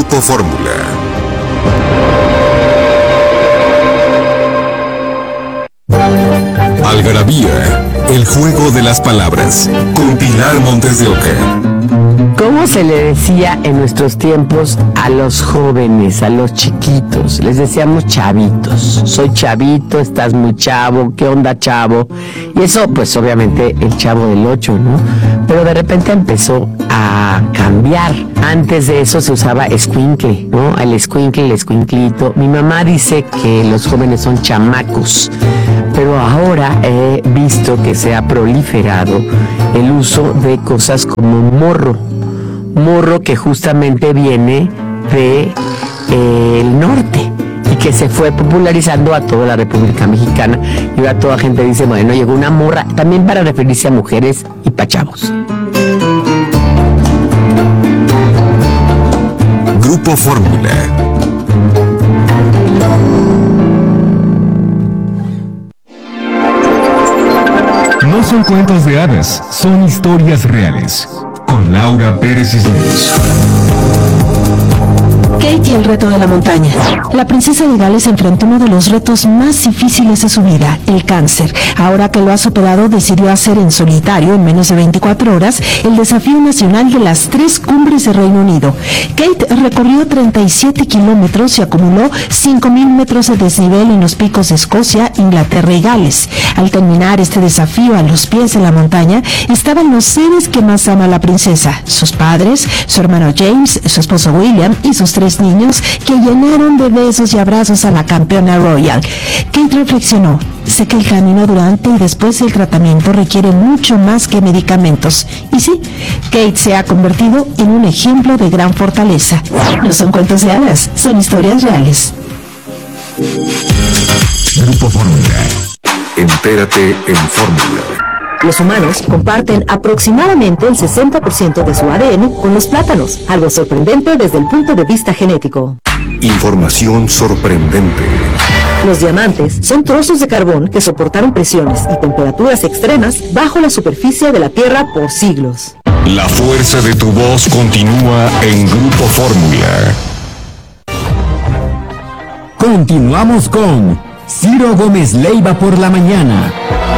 Grupo Fórmula. Algarabía, el juego de las palabras, con Pilar Montes de Oca. ¿Cómo se le decía en nuestros tiempos a los jóvenes, a los chiquitos? Les decíamos chavitos. Soy chavito, estás muy chavo, ¿qué onda, chavo? Y eso, pues obviamente el Chavo del 8, ¿no? Pero de repente empezó a cambiar. Antes de eso se usaba escuincle, ¿no? El escuincle, el escuinclito. Mi mamá dice que los jóvenes son chamacos, pero ahora he visto que se ha proliferado el uso de cosas como morro, que justamente viene de el norte y que se fue popularizando a toda la República Mexicana, y ahora toda gente dice, bueno, llegó una morra, también para referirse a mujeres y pa' chavos. Grupo Fórmula. No son cuentos de hadas, son historias reales. Con Laura Pérez Cisneros. Kate y el reto de la montaña. La princesa de Gales enfrentó uno de los retos más difíciles de su vida, el cáncer. Ahora que lo ha superado, decidió hacer en solitario, en menos de 24 horas, el desafío nacional de las 3 cumbres de Reino Unido. Kate recorrió 37 kilómetros y acumuló 5.000 metros de desnivel en los picos de Escocia, Inglaterra y Gales. Al terminar este desafío a los pies de la montaña, estaban los seres que más ama la princesa: sus padres, su hermano James, su esposo William y sus 3 niños, que llenaron de besos y abrazos a la campeona royal. Kate reflexionó: sé que el camino durante y después del tratamiento requiere mucho más que medicamentos. Y sí, Kate se ha convertido en un ejemplo de gran fortaleza. No son cuentos de hadas, son historias reales. Grupo Fórmula. Entérate en Fórmula. Los humanos comparten aproximadamente el 60% de su ADN con los plátanos, algo sorprendente desde el punto de vista genético. Información sorprendente. Los diamantes son trozos de carbón que soportaron presiones y temperaturas extremas bajo la superficie de la Tierra por siglos. La fuerza de tu voz continúa en Grupo Fórmula. Continuamos con Ciro Gómez Leiva por la mañana.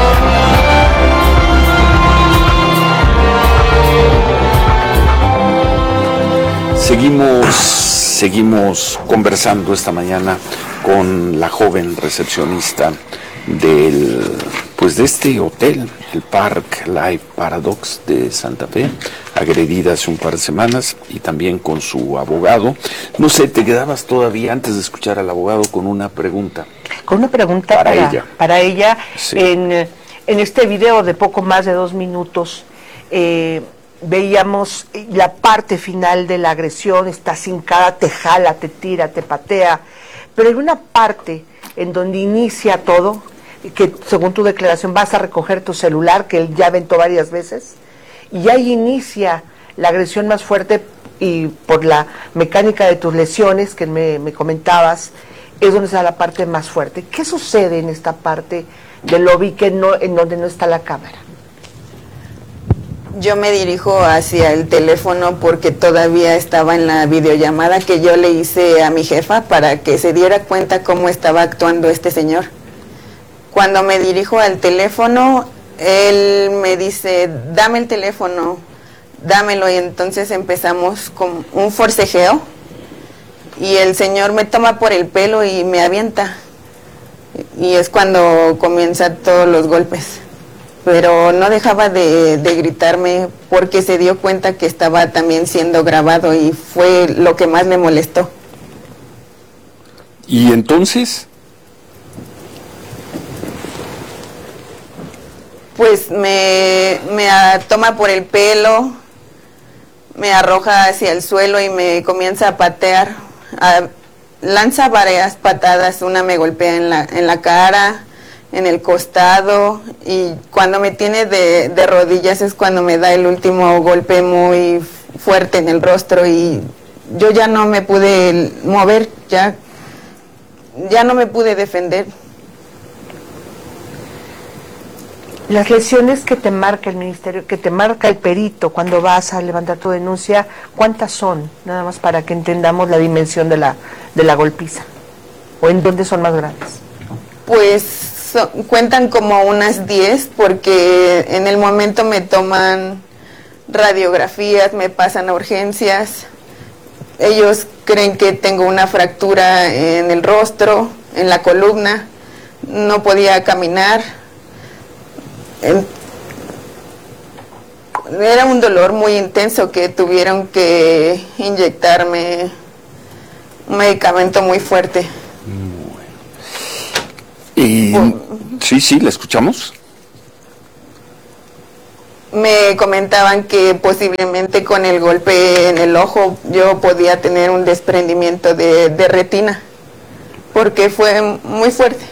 Seguimos conversando esta mañana con la joven recepcionista de este hotel, el Park Life Paradox de Santa Fe, agredida hace un par de semanas, y también con su abogado. No sé, te quedabas todavía, antes de escuchar al abogado, con una pregunta. Con una pregunta para ella. Sí. En este video de poco más de 2 minutos, veíamos la parte final de la agresión. Está hincada, te jala, te tira, te patea, pero hay una parte en donde inicia todo, que según tu declaración vas a recoger tu celular, que él ya aventó varias veces, y ahí inicia la agresión más fuerte, y por la mecánica de tus lesiones que me comentabas, es donde está la parte más fuerte. ¿Qué sucede en esta parte del lobby en donde no está la cámara? Yo me dirijo hacia el teléfono porque todavía estaba en la videollamada que yo le hice a mi jefa para que se diera cuenta cómo estaba actuando este señor. Cuando me dirijo al teléfono, él me dice, dame el teléfono, dámelo, y entonces empezamos con un forcejeo y el señor me toma por el pelo y me avienta, y es cuando comienzan todos los golpes. Pero no dejaba de gritarme porque se dio cuenta que estaba también siendo grabado, y fue lo que más me molestó. ¿Y entonces? Pues me toma por el pelo, me arroja hacia el suelo y me comienza a patear. Lanza varias patadas, una me golpea en la cara, en el costado, y cuando me tiene de rodillas es cuando me da el último golpe muy fuerte en el rostro, y yo ya no me pude mover, ya no me pude defender. Las lesiones que te marca el ministerio, que te marca el perito cuando vas a levantar tu denuncia, ¿cuántas son? Nada más para que entendamos la dimensión de la golpiza. ¿O en dónde son más grandes? Pues cuentan como unas 10, porque en el momento me toman radiografías, me pasan a urgencias. Ellos creen que tengo una fractura en el rostro, en la columna, no podía caminar. Era un dolor muy intenso que tuvieron que inyectarme un medicamento muy fuerte. Sí, ¿la escuchamos? Me comentaban que posiblemente con el golpe en el ojo yo podía tener un desprendimiento de retina, porque fue muy fuerte.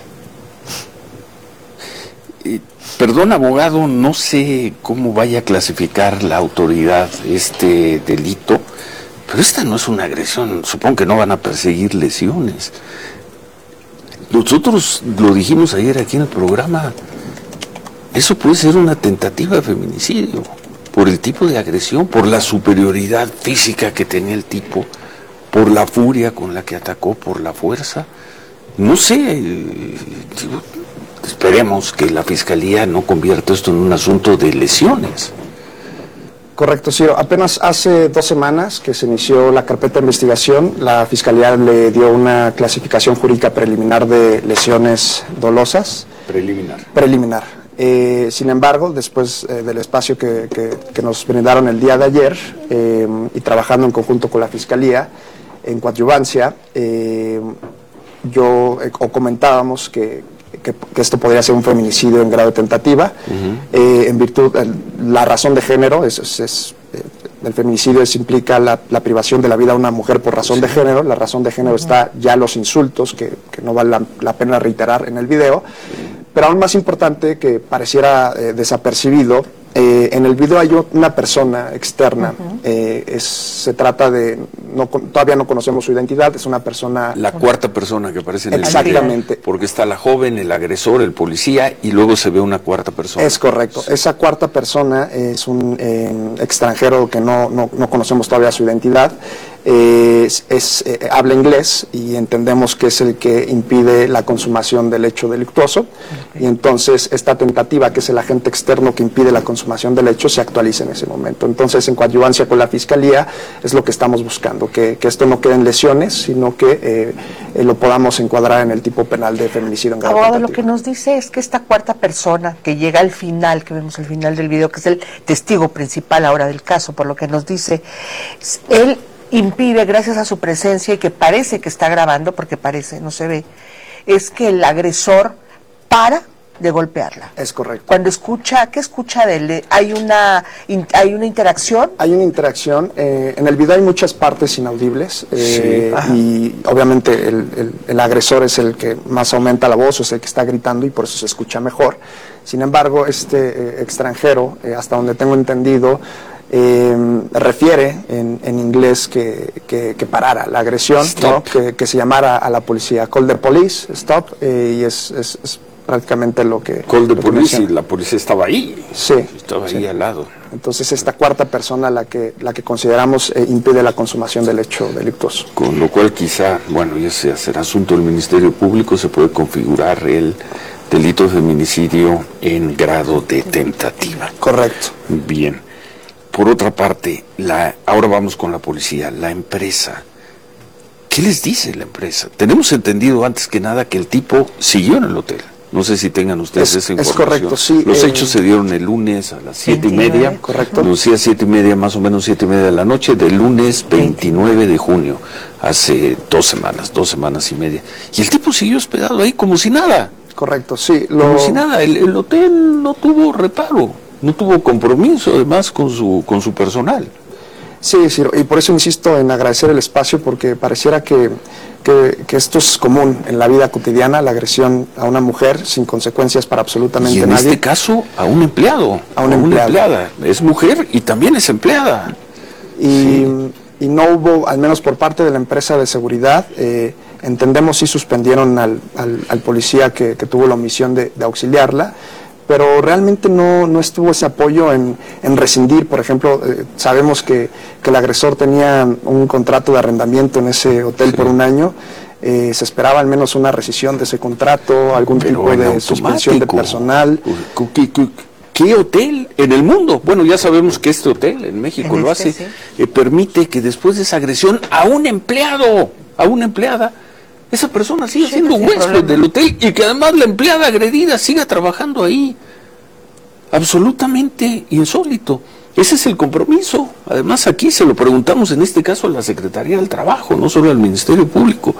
Perdón, abogado, no sé cómo vaya a clasificar la autoridad este delito, pero esta no es una agresión. Supongo que no van a perseguir lesiones. Nosotros lo dijimos ayer aquí en el programa, eso puede ser una tentativa de feminicidio, por el tipo de agresión, por la superioridad física que tenía el tipo, por la furia con la que atacó, por la fuerza. No sé, esperemos que la Fiscalía no convierta esto en un asunto de lesiones. Correcto, Ciro. Apenas hace 2 semanas que se inició la carpeta de investigación, la Fiscalía le dio una clasificación jurídica preliminar de lesiones dolosas. Preliminar. Sin embargo, después del espacio que nos brindaron el día de ayer y trabajando en conjunto con la Fiscalía en coadyuvancia, comentábamos que esto podría ser un feminicidio en grado de tentativa, en virtud de la razón de género. El feminicidio implica la privación de la vida a una mujer por razón de género. La razón de género está ya los insultos, que no vale la pena reiterar en el video, pero aún más importante, que pareciera desapercibido, en el video hay una persona externa. Se trata de, todavía no conocemos su identidad, es una persona... La cuarta persona que aparece en el video. Exactamente. Porque está la joven, el agresor, el policía, y luego se ve una cuarta persona. Es correcto. Esa cuarta persona es un extranjero que no conocemos todavía su identidad. Habla inglés y entendemos que es el que impide la consumación del hecho delictuoso, y entonces esta tentativa, que es el agente externo que impide la consumación del hecho, se actualiza en ese momento. Entonces, en coadyuvancia con la Fiscalía, es lo que estamos buscando, que esto no quede en lesiones, sino que lo podamos encuadrar en el tipo penal de feminicidio en grado de tentativa. Lo que nos dice es que esta cuarta persona que llega al final, que vemos al final del video, que es el testigo principal ahora del caso, por lo que nos dice, él impide, gracias a su presencia, y que parece que está grabando, porque parece, no se ve, es que el agresor para de golpearla. Es correcto. Cuando escucha, ¿qué escucha de él? ¿Hay una interacción? Hay una interacción. En el video hay muchas partes inaudibles, y obviamente el agresor es el que más aumenta la voz, o es el que está gritando, y por eso se escucha mejor. Sin embargo, este extranjero, hasta donde tengo entendido, refiere en inglés que parara la agresión, ¿no? que se llamara a la policía, call the police, stop, y es prácticamente lo que... Call the police, y la policía estaba ahí. Sí. Estaba ahí al lado. Entonces, esta cuarta persona, la que consideramos impide la consumación del hecho delictuoso. Con lo cual quizá, bueno, ya sea será asunto del Ministerio Público, se puede configurar el delito de feminicidio en grado de tentativa. Correcto. Bien. Por otra parte, ahora vamos con la policía, la empresa. ¿Qué les dice la empresa? Tenemos entendido antes que nada que el tipo siguió en el hotel. No sé si tengan ustedes esa información. Es correcto, sí. Los hechos se dieron el lunes a las 7:30. Correcto. Nos decía 7:30, más o menos 7:30 de la noche, del lunes 29 de junio, hace 2 semanas y media. Y el tipo siguió hospedado ahí como si nada. Correcto, sí. Como si nada, el hotel no tuvo reparo, no tuvo compromiso además con su personal. Sí, sí, y por eso insisto en agradecer el espacio, porque pareciera que esto es común en la vida cotidiana, la agresión a una mujer sin consecuencias para absolutamente nadie. Y en este caso, a un empleado, a una empleada. Es mujer y también es empleada. Y no hubo, al menos por parte de la empresa de seguridad, entendemos si suspendieron al policía que tuvo la omisión de auxiliarla, pero realmente no estuvo ese apoyo en rescindir. Por ejemplo, sabemos que el agresor tenía un contrato de arrendamiento en ese hotel por un año. Se esperaba al menos una rescisión de ese contrato, algún tipo de suspensión de personal. ¿Qué hotel en el mundo? Bueno, ya sabemos que este hotel en México lo hace, permite que después de esa agresión a un empleado, a una empleada, esa persona siga siendo huésped del hotel y que además la empleada agredida siga trabajando ahí. Absolutamente insólito. Ese es el compromiso. Además, aquí se lo preguntamos en este caso a la Secretaría del Trabajo, no solo al Ministerio Público.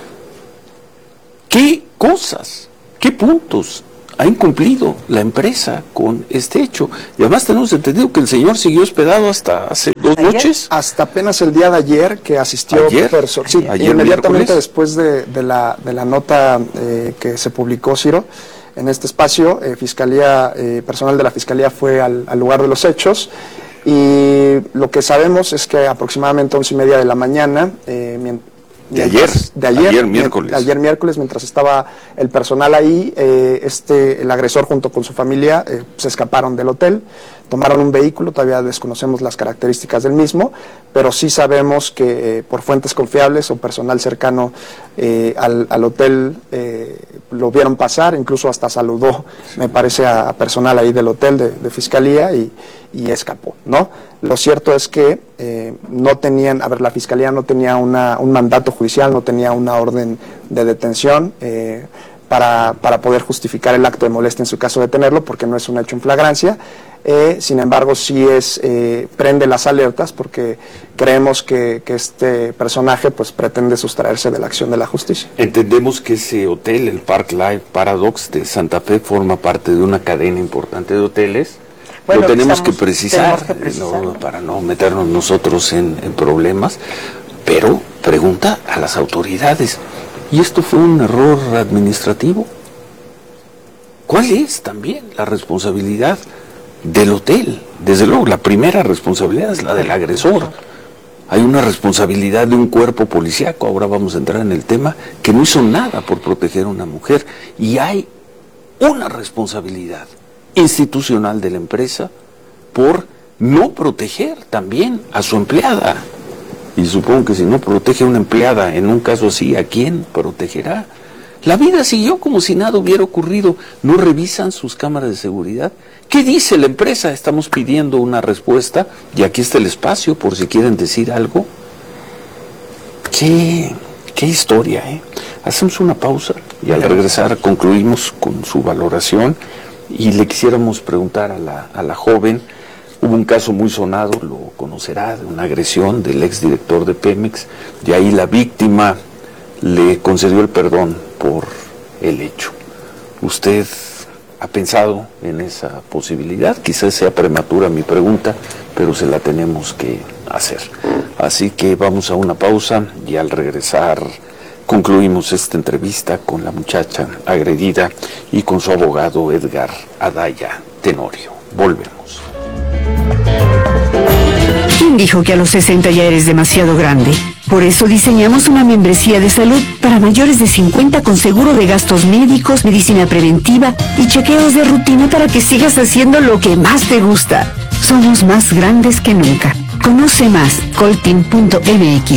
¿Qué cosas, qué puntos ha incumplido la empresa con este hecho? Y además tenemos entendido que el señor siguió hospedado hasta hace 2 noches. Hasta apenas el día de ayer que asistió. Ayer inmediatamente después de la nota que se publicó, Ciro, en este espacio, personal de la Fiscalía fue al lugar de los hechos, y lo que sabemos es que aproximadamente 11:30 de la mañana, ayer miércoles, mientras estaba el personal ahí, el agresor junto con su familia se escaparon del hotel, tomaron un vehículo, todavía desconocemos las características del mismo, pero sí sabemos que por fuentes confiables o personal cercano al hotel lo vieron pasar, incluso hasta saludó, me parece, a personal ahí del hotel de Fiscalía y escapó, ¿no? Lo cierto es que la Fiscalía no tenía un mandato judicial, no tenía una orden de detención para poder justificar el acto de molestia en su caso de detenerlo, porque no es un hecho en flagrancia. Sin embargo, sí prende las alertas, porque creemos que este personaje pues pretende sustraerse de la acción de la justicia. Entendemos que ese hotel, el Park Life Paradox de Santa Fe, forma parte de una cadena importante de hoteles. Bueno, lo tenemos que precisar, para no meternos nosotros en problemas, pero pregunta a las autoridades, ¿y esto fue un error administrativo? ¿Cuál es también la responsabilidad del hotel? Desde luego, la primera responsabilidad es la del agresor. Hay una responsabilidad de un cuerpo policíaco, ahora vamos a entrar en el tema, que no hizo nada por proteger a una mujer, y hay una responsabilidad institucional de la empresa por no proteger también a su empleada. Y supongo que si no protege a una empleada en un caso así, ¿a quién protegerá? La vida siguió como si nada hubiera ocurrido. ¿No revisan sus cámaras de seguridad? ¿Qué dice la empresa? Estamos pidiendo una respuesta y aquí está el espacio por si quieren decir algo. Qué historia, ¿eh? Hacemos una pausa y al regresar concluimos con su valoración. Y le quisiéramos preguntar a la joven, hubo un caso muy sonado, lo conocerá, de una agresión del exdirector de Pemex, de ahí la víctima le concedió el perdón por el hecho. ¿Usted ha pensado en esa posibilidad? Quizás sea prematura mi pregunta, pero se la tenemos que hacer. Así que vamos a una pausa y al regresar concluimos esta entrevista con la muchacha agredida y con su abogado Edgar Adaya Tenorio. Volvemos. ¿Quién dijo que a los 60 ya eres demasiado grande? Por eso diseñamos una membresía de salud para mayores de 50 con seguro de gastos médicos, medicina preventiva y chequeos de rutina para que sigas haciendo lo que más te gusta. Somos más grandes que nunca. Conoce más, colteam.mx.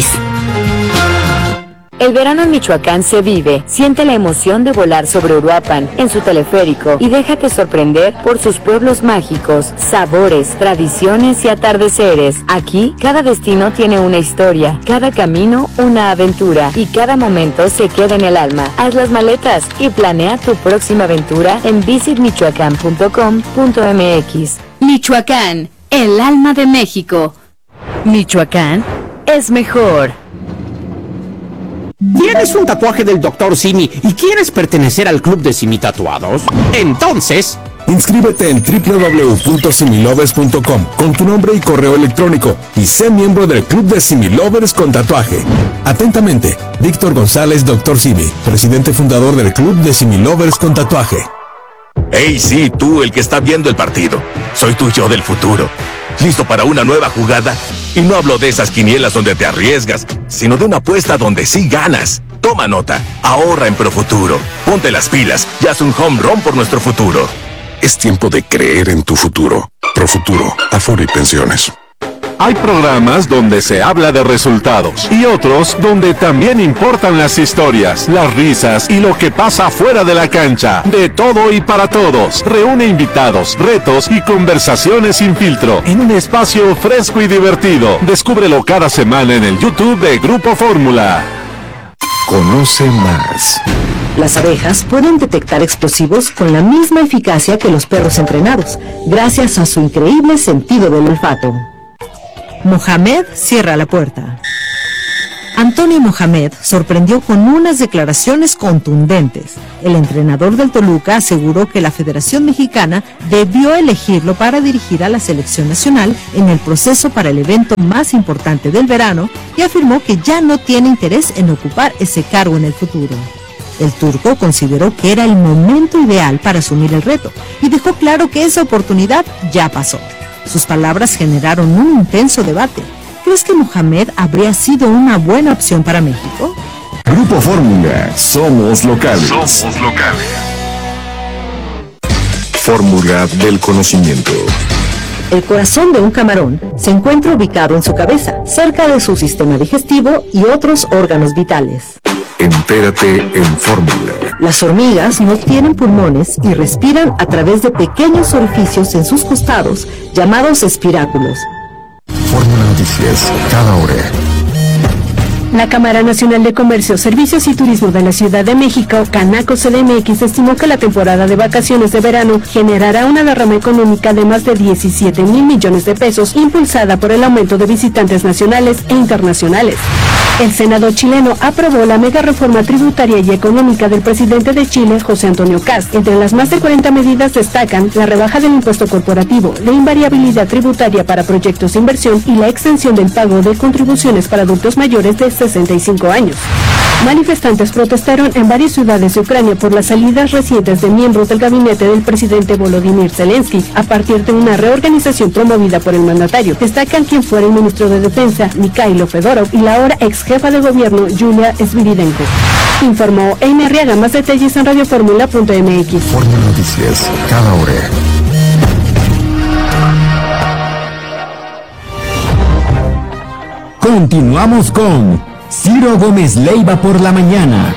El verano en Michoacán se vive. Siente la emoción de volar sobre Uruapan en su teleférico y déjate sorprender por sus pueblos mágicos, sabores, tradiciones y atardeceres. Aquí, cada destino tiene una historia, cada camino una aventura y cada momento se queda en el alma. Haz las maletas y planea tu próxima aventura en visitmichoacán.com.mx. Michoacán, el alma de México. Michoacán es mejor. ¿Tienes un tatuaje del Dr. Simi y quieres pertenecer al club de Simi Tatuados? Entonces, inscríbete en www.similovers.com con tu nombre y correo electrónico y sé miembro del club de Similovers con tatuaje. Atentamente, Víctor González, Dr. Simi, presidente fundador del club de Similovers con tatuaje. Hey, sí, tú, el que está viendo el partido. Soy tu yo del futuro. ¿Listo para una nueva jugada? Y no hablo de esas quinielas donde te arriesgas, sino de una apuesta donde sí ganas. Toma nota, ahorra en Profuturo. Ponte las pilas y haz un home run por nuestro futuro. Es tiempo de creer en tu futuro. Profuturo, Afore y Pensiones. Hay programas donde se habla de resultados y otros donde también importan las historias, las risas y lo que pasa fuera de la cancha. De todo y para todos. Reúne invitados, retos y conversaciones sin filtro en un espacio fresco y divertido. Descúbrelo cada semana en el YouTube de Grupo Fórmula. Conoce más. Las abejas pueden detectar explosivos con la misma eficacia que los perros entrenados, gracias a su increíble sentido del olfato. Mohamed cierra la puerta. Antonio Mohamed sorprendió con unas declaraciones contundentes. El entrenador del Toluca aseguró que la Federación Mexicana debió elegirlo para dirigir a la selección nacional en el proceso para el evento más importante del verano y afirmó que ya no tiene interés en ocupar ese cargo en el futuro. El turco consideró que era el momento ideal para asumir el reto y dejó claro que esa oportunidad ya pasó. Sus palabras generaron un intenso debate. ¿Crees que Mohamed habría sido una buena opción para México? Grupo Fórmula, somos locales. Somos locales. Fórmula del conocimiento. El corazón de un camarón se encuentra ubicado en su cabeza, cerca de su sistema digestivo y otros órganos vitales. Entérate en Fórmula. Las hormigas no tienen pulmones y respiran a través de pequeños orificios en sus costados, llamados espiráculos. Fórmula Noticias, cada hora. La Cámara Nacional de Comercio, Servicios y Turismo de la Ciudad de México, Canaco CDMX, estimó que la temporada de vacaciones de verano generará una derrama económica de más de 17,000 millones de pesos, impulsada por el aumento de visitantes nacionales e internacionales. El Senado chileno aprobó la mega reforma tributaria y económica del presidente de Chile, José Antonio Kast. Entre las más de 40 medidas destacan la rebaja del impuesto corporativo, la invariabilidad tributaria para proyectos de inversión y la extensión del pago de contribuciones para adultos mayores de 65 años. Manifestantes protestaron en varias ciudades de Ucrania por las salidas recientes de miembros del gabinete del presidente Volodymyr Zelensky a partir de una reorganización promovida por el mandatario. Destacan quien fuera el ministro de Defensa, Mikhailo Fedorov, y la ahora ex jefa de gobierno, Yulia Sviridenko. Informó Eina Arriaga. Más detalles en radioformula.mx. Fórmula Noticias, cada hora. Continuamos con Ciro Gómez Leiva por la mañana.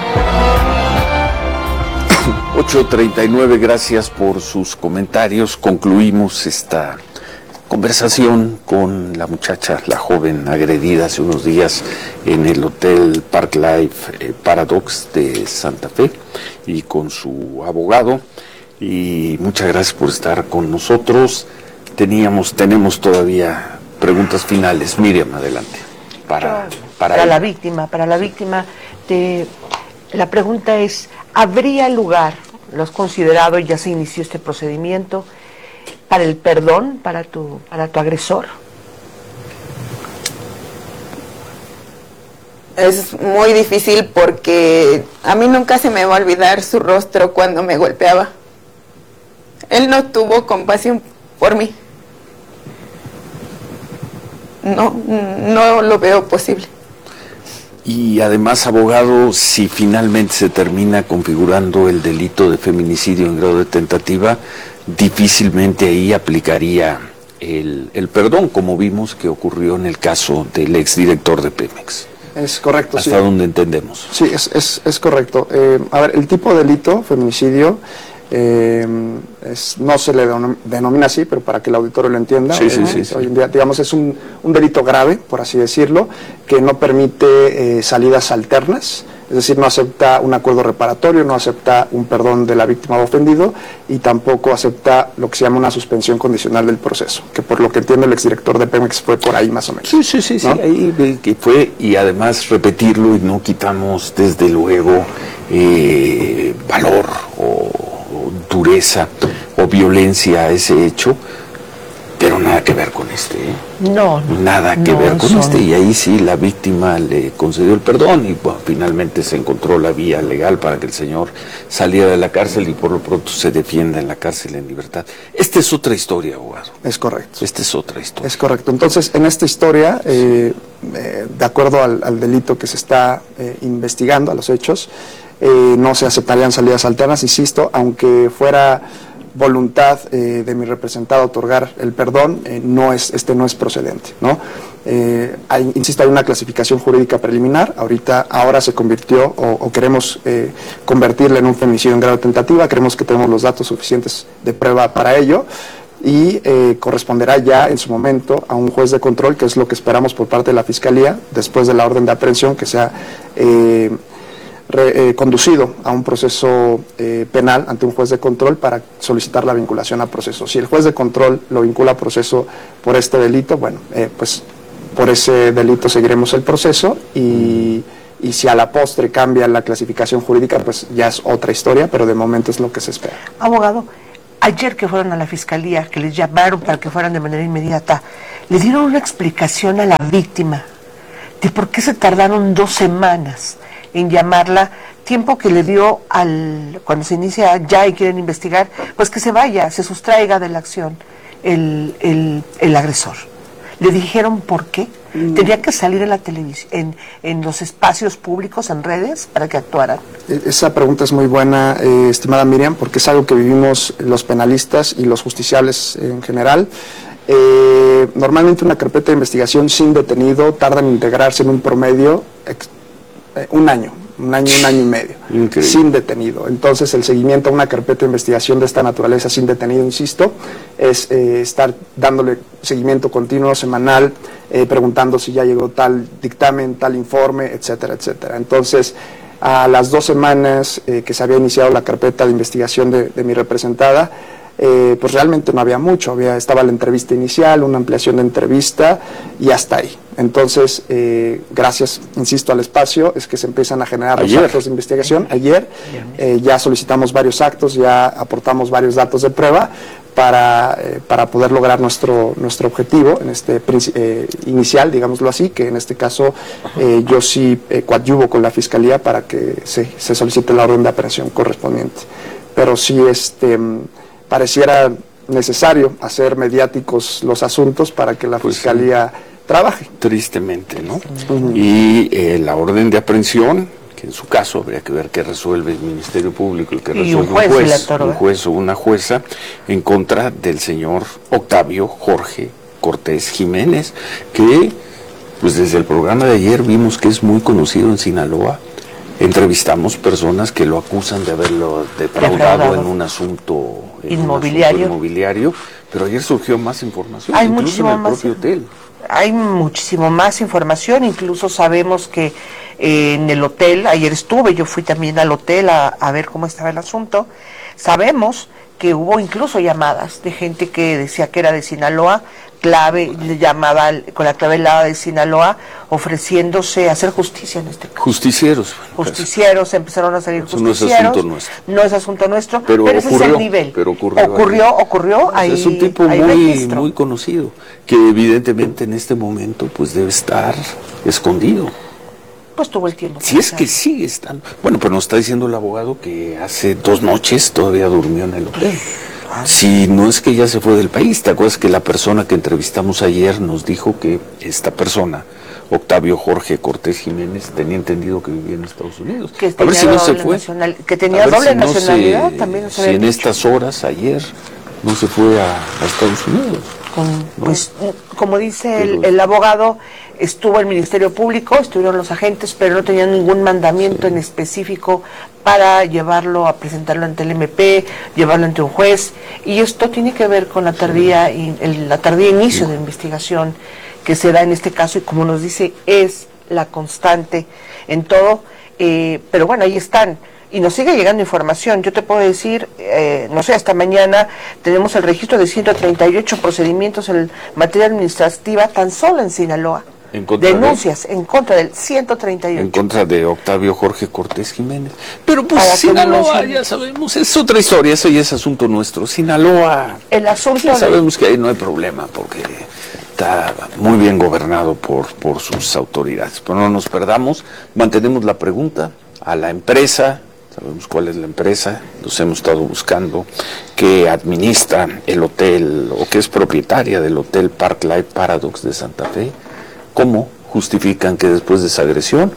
8:39, gracias por sus comentarios. Concluimos esta conversación con la muchacha, la joven agredida hace unos días en el Hotel Park Life Paradox de Santa Fe y con su abogado. Y muchas gracias por estar con nosotros. Tenemos todavía preguntas finales. Miriam, adelante. Para la víctima, la pregunta es, ¿habría lugar, lo has considerado y ya se inició este procedimiento, para el perdón para tu agresor? Es muy difícil porque a mí nunca se me va a olvidar su rostro cuando me golpeaba. Él no tuvo compasión por mí. No lo veo posible. Y además, abogado, si finalmente se termina configurando el delito de feminicidio en grado de tentativa, difícilmente ahí aplicaría el perdón, como vimos que ocurrió en el caso del exdirector de Pemex. Es correcto. Hasta donde entendemos. Sí, es correcto. A ver, el tipo de delito, feminicidio, no se le denomina así, pero para que el auditorio lo entienda, sí. Hoy en día, digamos, es un delito grave, por así decirlo, que no permite salidas alternas, es decir, no acepta un acuerdo reparatorio, no acepta un perdón de la víctima o ofendido, y tampoco acepta lo que se llama una suspensión condicional del proceso, que por lo que entiende el exdirector de Pemex fue por ahí más o menos. Sí, ¿no? Ahí que fue, y además repetirlo, y no quitamos desde luego valor o dureza o violencia a ese hecho, pero nada que ver con este. Nada que ver con este. Y ahí sí la víctima le concedió el perdón y bueno, finalmente se encontró la vía legal para que el señor saliera de la cárcel y por lo pronto se defienda en la cárcel en libertad. Esta es otra historia, abogado. Es correcto. Esta es otra historia. Es correcto. Entonces, en esta historia, de acuerdo al delito que se está investigando, a los hechos, no se aceptarían salidas alternas, insisto, aunque fuera voluntad de mi representado otorgar el perdón, no es procedente, ¿no? Insisto, hay una clasificación jurídica preliminar, ahora se convirtió, o queremos convertirla en un feminicidio en grado de tentativa, creemos que tenemos los datos suficientes de prueba para ello, y corresponderá ya en su momento a un juez de control, que es lo que esperamos por parte de la Fiscalía, después de la orden de aprehensión, que sea conducido a un proceso penal ante un juez de control para solicitar la vinculación a proceso. Si el juez de control lo vincula a proceso por este delito, bueno, pues por ese delito seguiremos el proceso, y si a la postre cambia la clasificación jurídica, pues ya es otra historia, pero de momento es lo que se espera. Abogado, ayer que fueron a la Fiscalía, que les llamaron para que fueran de manera inmediata, ¿le dieron una explicación a la víctima de por qué se tardaron 2 semanas en llamarla? Tiempo que le dio cuando se inicia ya y quieren investigar, pues que se vaya, se sustraiga de la acción el agresor. ¿Le dijeron por qué? ¿Tenía que salir en la televisión, en los espacios públicos, en redes, para que actuaran? Esa pregunta es muy buena, estimada Miriam, porque es algo que vivimos los penalistas y los justiciables en general. Normalmente una carpeta de investigación sin detenido tarda en integrarse en un promedio un año y medio. Increíble. Sin detenido. Entonces el seguimiento a una carpeta de investigación de esta naturaleza sin detenido, insisto, es estar dándole seguimiento continuo, semanal, preguntando si ya llegó tal dictamen, tal informe, etcétera, etcétera. Entonces, a las 2 semanas que se había iniciado la carpeta de investigación de mi representada, pues realmente no había mucho, estaba la entrevista inicial, una ampliación de entrevista y hasta ahí. Entonces, gracias, insisto, al espacio, es que se empiezan a generar los actos de investigación. Ayer ya solicitamos varios actos, ya aportamos varios datos de prueba para poder lograr nuestro objetivo en este inicial, digámoslo así, que en este caso yo sí coadyuvo con la Fiscalía para que se solicite la orden de aprehensión correspondiente. Pero sí, pareciera necesario hacer mediáticos los asuntos para que la Fiscalía trabaje. Tristemente, ¿no? Y la orden de aprehensión, que en su caso habría que ver qué resuelve el Ministerio Público y qué resuelve un juez o una jueza, en contra del señor Octavio Jorge Cortés Jiménez, que pues desde el programa de ayer vimos que es muy conocido en Sinaloa. Entrevistamos personas que lo acusan de haberlo defraudado en un asunto inmobiliario, pero ayer surgió más información, Hay incluso en el propio hotel. Hay muchísimo más información, incluso sabemos que en el hotel, ayer yo fui también al hotel a ver cómo estaba el asunto, sabemos que hubo incluso llamadas de gente que decía que era de Sinaloa, llamada con la clave helada de Sinaloa, ofreciéndose a hacer justicia en este caso. Justicieros, empezaron a salir justicieros. No es asunto nuestro. No es asunto nuestro, pero ocurrió, ese es el nivel. Pero ocurrió ahí. Es un tipo muy conocido, que evidentemente en este momento pues debe estar escondido. Pues tuvo el tiempo. Si es que sigue estando. Bueno, pero nos está diciendo el abogado que hace 2 noches todavía durmió en el hotel. Si no es que ya se fue del país. ¿Te acuerdas que la persona que entrevistamos ayer nos dijo que esta persona, Octavio Jorge Cortés Jiménez, tenía entendido que vivía en Estados Unidos? Que a ver si no se fue. Que tenía doble nacionalidad, también nos había dicho. En estas horas, ayer, no se fue a Estados Unidos. Pues, como dice el abogado, estuvo el Ministerio Público, estuvieron los agentes, pero no tenían ningún mandamiento en específico para llevarlo a presentarlo ante el MP, llevarlo ante un juez, y esto tiene que ver con la tardía inicio de investigación que se da en este caso, y como nos dice, es la constante en todo, pero bueno, ahí están. Y nos sigue llegando información. Yo te puedo decir, no sé, hasta mañana tenemos el registro de 138 procedimientos en materia administrativa tan solo en Sinaloa. Denuncias en contra del 138. En contra de Octavio Jorge Cortés Jiménez. Pero pues Sinaloa, ya sabemos, es otra historia, eso ya es asunto nuestro. Sinaloa, el asunto ya sabemos que ahí no hay problema, porque está muy bien gobernado por sus autoridades. Pero no nos perdamos, mantenemos la pregunta a la empresa. Sabemos cuál es la empresa, nos hemos estado buscando, que administra el hotel o que es propietaria del hotel Park Life Paradox de Santa Fe. ¿Cómo justifican que después de esa agresión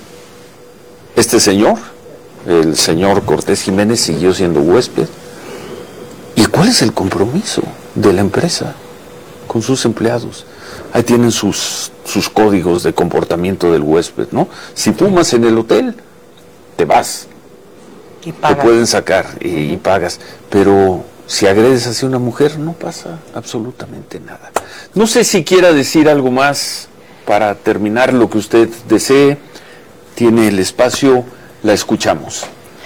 este señor, el señor Cortés Jiménez, siguió siendo huésped? ¿Y ¿Cuál es el compromiso de la empresa con sus empleados? Ahí tienen sus códigos de comportamiento del huésped, ¿no? Si fumas en el hotel, te vas. Y pagas. Te pueden sacar y pagas. Pero si agredes hacia una mujer, no pasa absolutamente nada. No sé si quiera decir algo más para terminar lo que usted desee. Tiene el espacio, la escuchamos.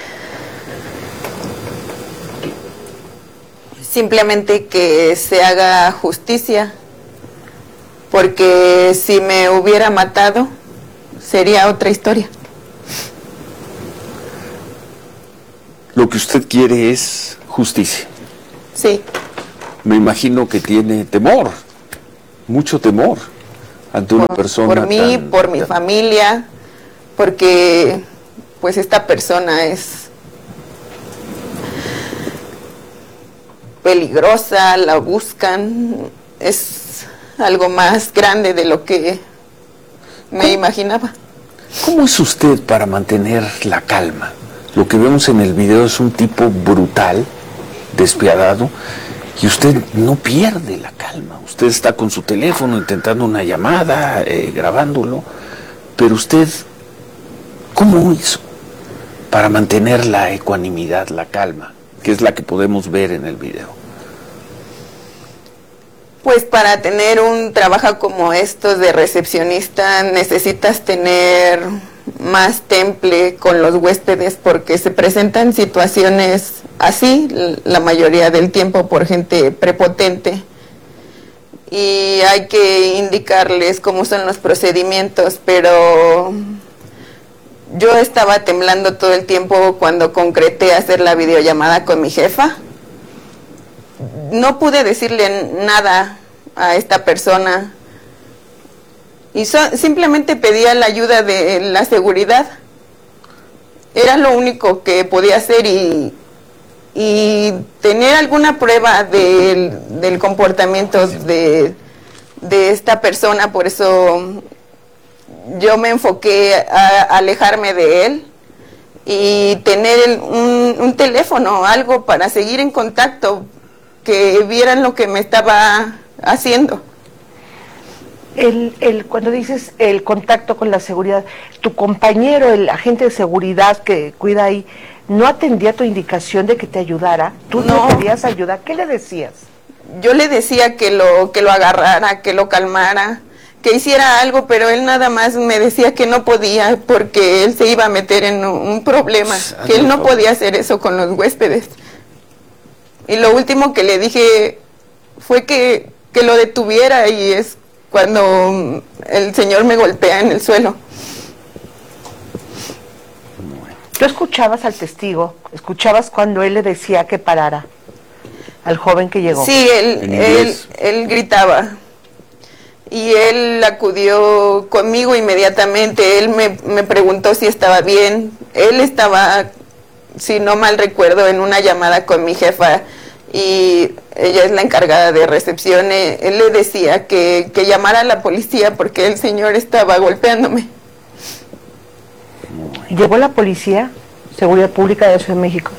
Simplemente que se haga justicia, porque si me hubiera matado, sería otra historia. Lo que usted quiere es justicia. Sí. Me imagino que tiene temor, mucho temor, ante una persona por mí, por mi familia, porque pues esta persona es peligrosa, la buscan, es algo más grande de lo que me imaginaba. ¿Cómo es usted para mantener la calma? Lo que vemos en el video es un tipo brutal, despiadado, y usted no pierde la calma. Usted está con su teléfono intentando una llamada, grabándolo, pero usted, ¿cómo hizo para mantener la ecuanimidad, la calma, que es la que podemos ver en el video? Pues para tener un trabajo como estos de recepcionista necesitas tener más temple con los huéspedes, porque se presentan situaciones así la mayoría del tiempo por gente prepotente, y hay que indicarles cómo son los procedimientos, pero yo estaba temblando todo el tiempo cuando concreté hacer la videollamada con mi jefa. No pude decirle nada a esta persona y simplemente pedía la ayuda de la seguridad. Era lo único que podía hacer, y tener alguna prueba del comportamiento de esta persona. Por eso yo me enfoqué a alejarme de él y tener un teléfono, algo para seguir en contacto, que vieran lo que me estaba haciendo. Cuando dices el contacto con la seguridad, tu compañero, el agente de seguridad que cuida ahí, ¿no atendía tu indicación de que te ayudara? ¿Tú no pedías ayuda? ¿Qué le decías? Yo le decía que lo agarrara, que lo calmara, que hiciera algo, pero él nada más me decía que no podía, porque él se iba a meter en un problema, que él no podía hacer eso con los huéspedes. Y lo último que le dije fue que lo detuviera, y es cuando el señor me golpea en el suelo. ¿Tú escuchabas al testigo? ¿Escuchabas cuando él le decía que parara al joven que llegó? Sí, él gritaba. Y él acudió conmigo inmediatamente. Él me preguntó si estaba bien. Él estaba, si no mal recuerdo, en una llamada con mi jefa, y ella es la encargada de recepción. Él le decía que llamara a la policía porque el señor estaba golpeándome. ¿Llegó la policía? Seguridad Pública de la Ciudad de México.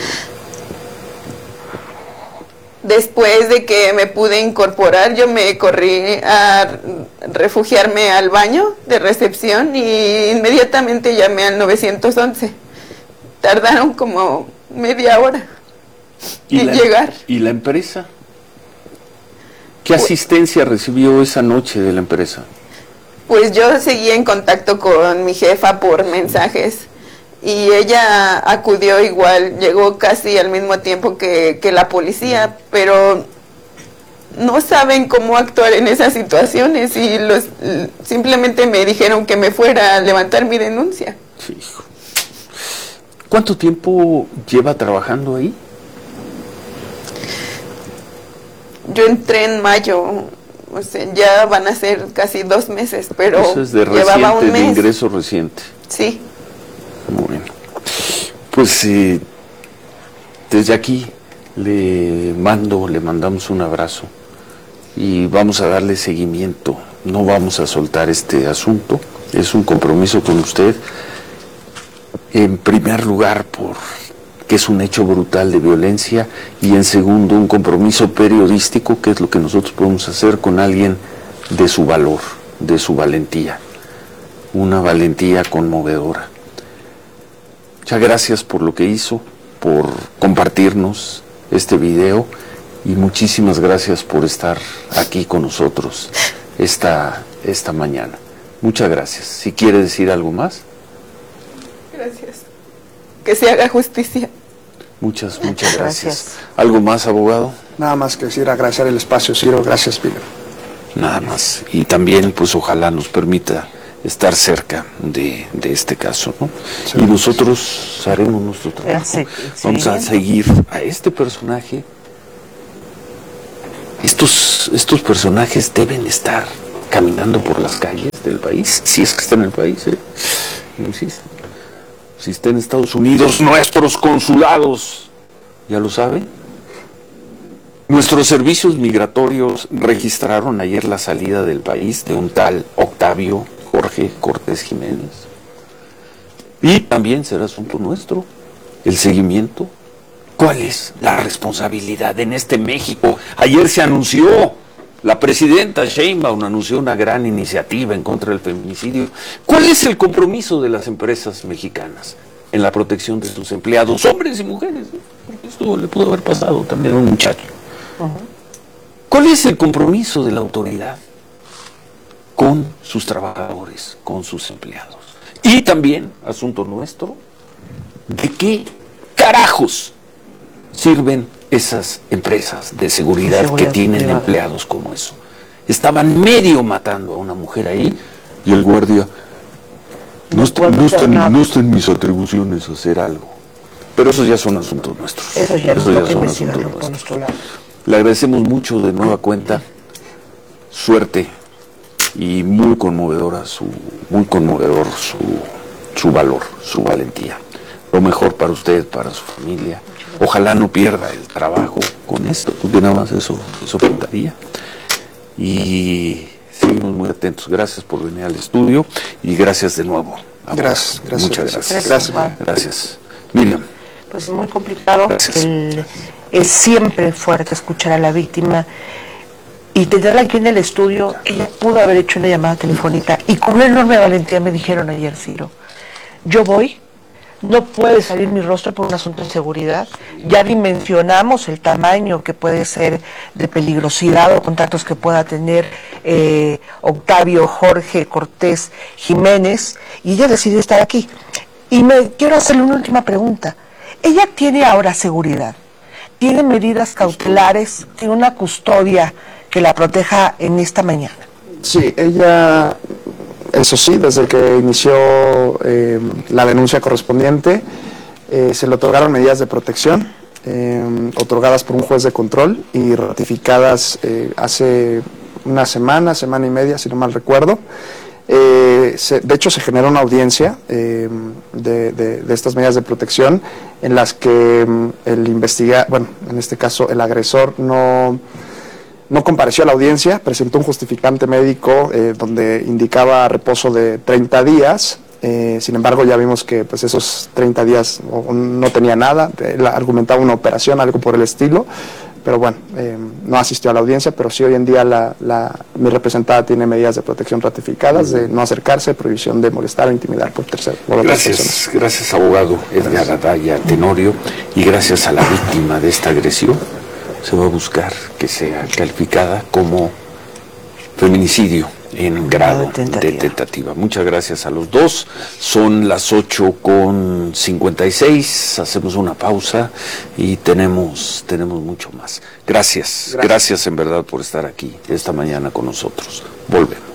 Después de que me pude incorporar, yo me corrí a refugiarme al baño de recepción y inmediatamente llamé al 911. Tardaron como media hora en llegar. ¿Y la empresa? ¿Qué asistencia recibió esa noche de la empresa? Pues yo seguía en contacto con mi jefa por mensajes, y ella acudió igual, llegó casi al mismo tiempo que la policía, pero no saben cómo actuar en esas situaciones, y simplemente me dijeron que me fuera a levantar mi denuncia. Hijo. ¿Cuánto tiempo lleva trabajando ahí? Yo entré en mayo, o sea, ya van a ser casi 2 meses, pero eso es de llevaba un mes. De ingreso reciente. Sí. Bueno, pues desde aquí le mandamos un abrazo y vamos a darle seguimiento. No vamos a soltar este asunto, es un compromiso con usted, en primer lugar por que es un hecho brutal de violencia, y en segundo, un compromiso periodístico, que es lo que nosotros podemos hacer con alguien de su valor, de su valentía, una valentía conmovedora. Muchas gracias por lo que hizo, por compartirnos este video, y muchísimas gracias por estar aquí con nosotros esta mañana. Muchas gracias. Si quiere decir algo más. Gracias. Que se haga justicia. Muchas gracias. ¿Algo más, abogado? Nada más que decir, agradecer el espacio, Ciro. Gracias, Pino. Nada más. Y también, pues, ojalá nos permita estar cerca de este caso, ¿no? Sí. Y nosotros haremos nuestro trabajo. Sí. Vamos a seguir a este personaje. Estos personajes deben estar caminando por las calles del país, si es que está en el país, insisto. Si está en Estados Unidos, nuestros consulados, ¿ya lo saben? Nuestros servicios migratorios registraron ayer la salida del país de un tal Octavio Jorge Cortés Jiménez. Y también será asunto nuestro el seguimiento. ¿Cuál es la responsabilidad en este México? Ayer se anunció, la presidenta Sheinbaum anunció una gran iniciativa en contra del feminicidio. ¿Cuál es el compromiso de las empresas mexicanas en la protección de sus empleados, hombres y mujeres? Porque esto le pudo haber pasado también a un muchacho. ¿Cuál es el compromiso de la autoridad con sus trabajadores, con sus empleados? Y también, asunto nuestro, ¿de qué carajos sirven esas empresas de seguridad que tienen empleados como eso? Estaban medio matando a una mujer ahí, y el guardia, no está en mis atribuciones hacer algo. Pero esos ya son asuntos nuestros. Eso ya son asuntos nuestros. Le agradecemos mucho de nueva cuenta, suerte, y muy conmovedor su valor, su valentía. Lo mejor para usted, para su familia. Ojalá no pierda el trabajo con esto, porque nada más eso faltaría. Y seguimos muy atentos. Gracias por venir al estudio y gracias de nuevo. Gracias. Muchas gracias. Gracias. Miriam. Pues muy complicado. Es siempre fuerte escuchar a la víctima y tenerla aquí en el estudio. Ella pudo haber hecho una llamada telefónica y con una enorme valentía me dijeron ayer, Ciro, yo voy. No puede salir mi rostro por un asunto de seguridad. Ya dimensionamos el tamaño que puede ser de peligrosidad o contactos que pueda tener Octavio Jorge Cortés Jiménez, y ella decidió estar aquí. Y quiero hacerle una última pregunta. Ella tiene ahora seguridad, tiene medidas cautelares, tiene una custodia que la proteja en esta mañana. Sí, ella... Eso sí, desde que inició la denuncia correspondiente, se le otorgaron medidas de protección, otorgadas por un juez de control y ratificadas hace una semana y media, si no mal recuerdo. De hecho, se generó una audiencia de estas medidas de protección en las que en este caso el agresor no compareció a la audiencia, presentó un justificante médico donde indicaba reposo de 30 días, sin embargo ya vimos que pues esos 30 días no tenía nada, él argumentaba una operación, algo por el estilo, pero bueno, no asistió a la audiencia, pero sí hoy en día mi representada tiene medidas de protección ratificadas, de no acercarse, prohibición de molestar o intimidar por otras personas. Gracias abogado Edgar Adaya Tenorio, y gracias a la víctima de esta agresión. Se va a buscar que sea calificada como feminicidio en grado de tentativa. Muchas gracias a los dos. Son las 8:56. Hacemos una pausa y tenemos mucho más. Gracias en verdad por estar aquí esta mañana con nosotros. Volvemos.